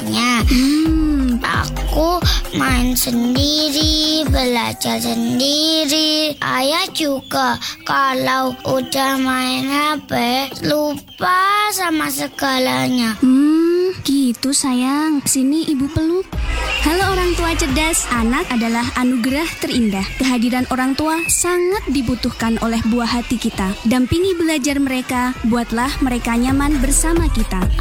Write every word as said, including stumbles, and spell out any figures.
sekolahnya. Hmm, Aku main sendiri, belajar sendiri. Ayah juga kalau udah main H P lupa sama segalanya. hmm, gitu sayang. Sini ibu peluk. Halo orang tua cerdas, anak adalah anugerah terindah. Kehadiran orang tua sangat dibutuhkan oleh buah hati kita. Dampingi belajar mereka, buatlah mereka nyaman bersama kita.